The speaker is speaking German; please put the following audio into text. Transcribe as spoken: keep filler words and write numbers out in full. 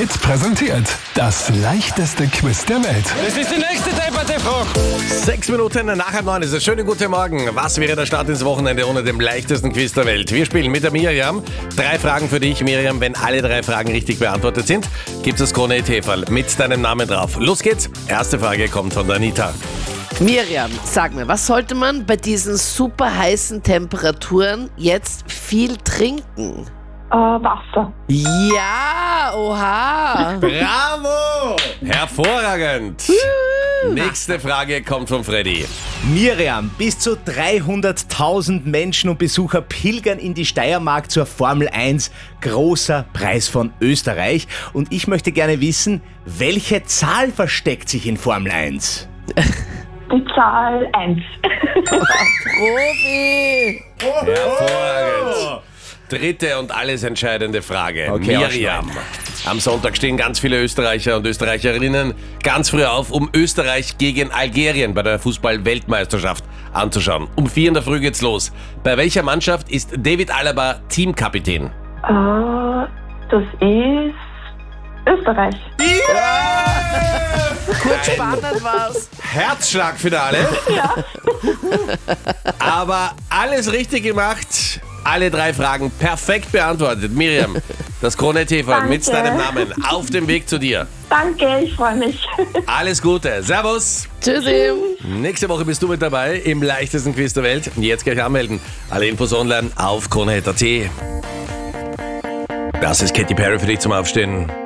Hit präsentiert das leichteste Quiz der Welt. Das ist die nächste Debatte-Frage. Sechs Minuten nach halb neun ist es. Schönen guten Morgen. Was wäre der Start ins Wochenende ohne dem leichtesten Quiz der Welt? Wir spielen mit der Miriam. Drei Fragen für dich, Miriam. Wenn alle drei Fragen richtig beantwortet sind, gibt es Krone-Heferl mit deinem Namen drauf. Los geht's. Erste Frage kommt von der Anita. Miriam, sag mir, was sollte man bei diesen super heißen Temperaturen jetzt viel trinken? Äh, Wasser. Ja, oha. Bravo! Hervorragend. Nächste Frage kommt von Freddy. Miriam, bis zu dreihunderttausend Menschen und Besucher pilgern in die Steiermark zur Formel eins. Großer Preis von Österreich. Und ich möchte gerne wissen, welche Zahl versteckt sich in Formel eins? Die Zahl eins. Profi. Hervorragend. Dritte und alles entscheidende Frage. Okay, Miriam. Am Sonntag stehen ganz viele Österreicher und Österreicherinnen ganz früh auf, um Österreich gegen Algerien bei der Fußball-Weltmeisterschaft anzuschauen. Um vier in der Früh geht's los. Bei welcher Mannschaft ist David Alaba Teamkapitän? Äh, das ist Österreich. Kurz spannend war's. Herzschlagfinale. Ja. Aber alles richtig gemacht. Alle drei Fragen perfekt beantwortet. Miriam, das Krone-Heferl mit Danke. deinem Namen auf dem Weg zu dir. Danke, ich freue mich. Alles Gute. Servus. Tschüssi. Nächste Woche bist du mit dabei im leichtesten Quiz der Welt. Jetzt gleich anmelden. Alle Infos online auf krone punkt at. Das ist Katy Perry für dich zum Aufstehen.